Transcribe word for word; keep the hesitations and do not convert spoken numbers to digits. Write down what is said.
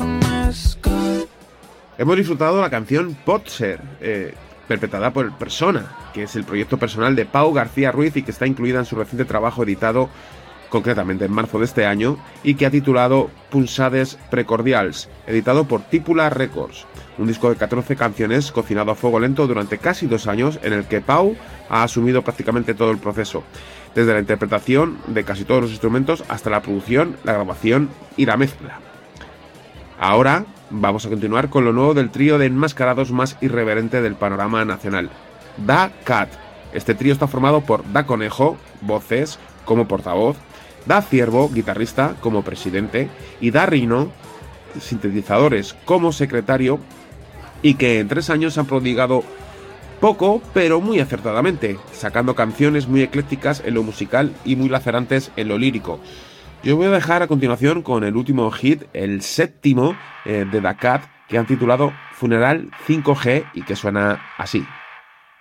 Hemos disfrutado la canción Potser, eh, interpretada por Persona, que es el proyecto personal de Pau García Ruiz y que está incluida en su reciente trabajo editado concretamente en marzo de este año y que ha titulado Punzades Precordials, editado por Típula Records, un disco de catorce canciones cocinado a fuego lento durante casi dos años en el que Pau ha asumido prácticamente todo el proceso, desde la interpretación de casi todos los instrumentos hasta la producción, la grabación y la mezcla. Ahora vamos a continuar con lo nuevo del trío de enmascarados más irreverente del panorama nacional, Da Cat. Este trío está formado por Da Conejo, voces, como portavoz, Da Ciervo, guitarrista, como presidente, y Da Rino, sintetizadores, como secretario, y que en tres años han prodigado poco, pero muy acertadamente, sacando canciones muy eclécticas en lo musical y muy lacerantes en lo lírico. Yo voy a dejar a continuación con el último hit, el séptimo eh, de Da Cat, que han titulado Funeral cinco G y que suena así.